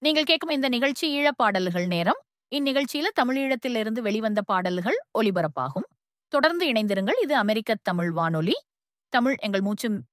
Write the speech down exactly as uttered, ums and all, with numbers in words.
நீங்கள் கேட்கும் இந்த நிகழ்ச்சி ஈழப் பாடல்கள் நேரம். இந்நிகழ்ச்சியில தமிழீழத்திலிருந்து வெளிவந்த பாடல்கள் ஒலிபரப்பாகும். தொடர்ந்து இணைந்திருங்கள். இது அமெரிக்க தமிழ் வானொலி. தமிழ் எங்கள் மூச்சு